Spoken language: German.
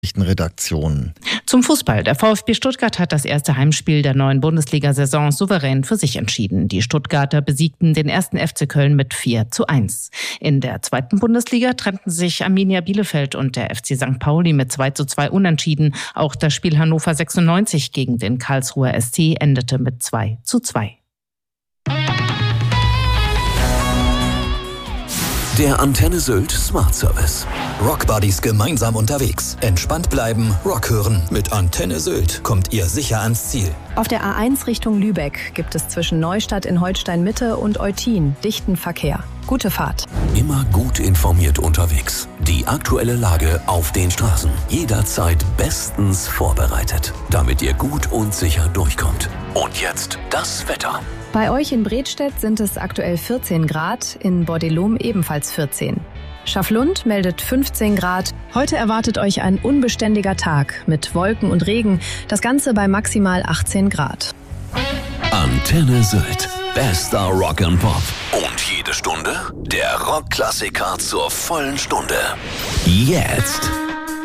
Redaktion. Zum Fußball. Der VfB Stuttgart hat das erste Heimspiel der neuen Bundesliga-Saison souverän für sich entschieden. Die Stuttgarter besiegten den 1. FC Köln mit 4:1. In der zweiten Bundesliga trennten sich Arminia Bielefeld und der FC St. Pauli mit 2:2 unentschieden. Auch das Spiel Hannover 96 gegen den Karlsruher SC endete mit 2:2. Der Antenne Sylt Smart Service. Rockbuddies gemeinsam unterwegs. Entspannt bleiben, Rock hören. Mit Antenne Sylt kommt ihr sicher ans Ziel. Auf der A1 Richtung Lübeck gibt es zwischen Neustadt in Holstein-Mitte und Eutin dichten Verkehr. Gute Fahrt. Immer gut informiert unterwegs. Die aktuelle Lage auf den Straßen. Jederzeit bestens vorbereitet, damit ihr gut und sicher durchkommt. Und jetzt das Wetter. Bei euch in Bredstedt sind es aktuell 14 Grad, in Bordelum ebenfalls 14. Schaflund meldet 15 Grad. Heute erwartet euch ein unbeständiger Tag mit Wolken und Regen, das Ganze bei maximal 18 Grad. Antenne Sylt. Bester Rock and Pop. Und jede Stunde der Rockklassiker zur vollen Stunde. Jetzt